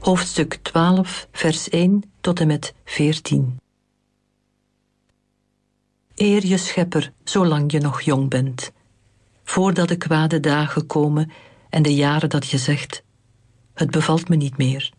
Hoofdstuk 12, vers 1 tot en met 14. Eer je schepper, zolang je nog jong bent, voordat de kwade dagen komen en de jaren dat je zegt, het bevalt me niet meer.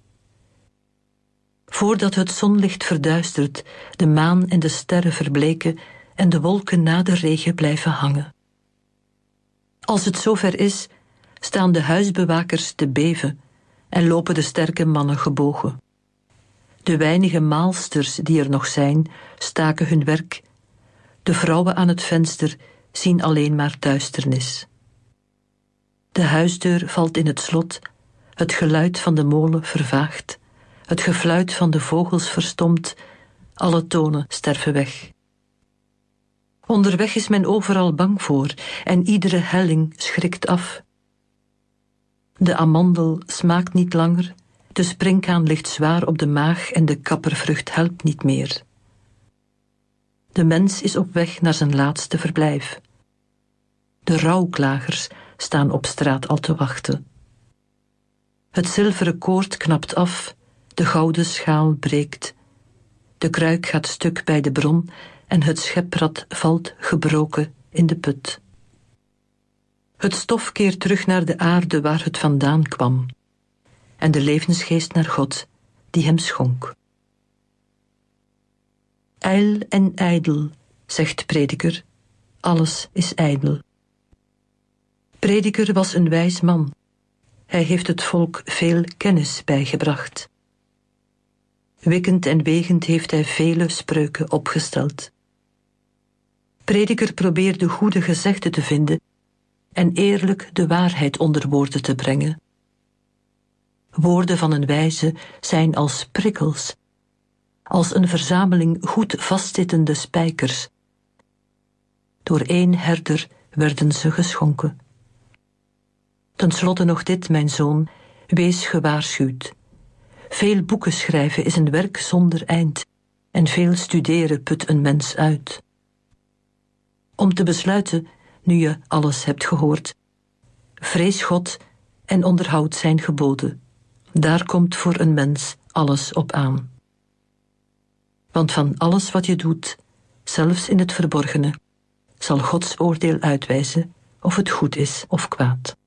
Voordat het zonlicht verduistert, de maan en de sterren verbleken en de wolken na de regen blijven hangen. Als het zover is, staan de huisbewakers te beven en lopen de sterke mannen gebogen. De weinige maalsters die er nog zijn, staken hun werk. De vrouwen aan het venster zien alleen maar duisternis. De huisdeur valt in het slot, het geluid van de molen vervaagt, het gefluit van de vogels verstomt, alle tonen sterven weg. Onderweg is men overal bang voor en iedere helling schrikt af. De amandel smaakt niet langer, de sprinkhaan ligt zwaar op de maag en de kappervrucht helpt niet meer. De mens is op weg naar zijn laatste verblijf. De rouwklagers staan op straat al te wachten. Het zilveren koord knapt af, de gouden schaal breekt. De kruik gaat stuk bij de bron en het scheprad valt gebroken in de put. Het stof keert terug naar de aarde waar het vandaan kwam, en de levensgeest naar God, die hem schonk. Ijl en ijdel, zegt Prediker, alles is ijdel. Prediker was een wijs man. Hij heeft het volk veel kennis bijgebracht. Wikkend en wegend heeft hij vele spreuken opgesteld. Prediker probeerde goede gezegden te vinden en eerlijk de waarheid onder woorden te brengen. Woorden van een wijze zijn als prikkels, als een verzameling goed vastzittende spijkers. Door één herder werden ze geschonken. Ten slotte nog dit, mijn zoon, wees gewaarschuwd. Veel boeken schrijven is een werk zonder eind, en veel studeren put een mens uit. Om te besluiten, nu je alles hebt gehoord, vrees God en onderhoud zijn geboden. Daar komt voor een mens alles op aan. Want van alles wat je doet, zelfs in het verborgene, zal Gods oordeel uitwijzen of het goed is of kwaad.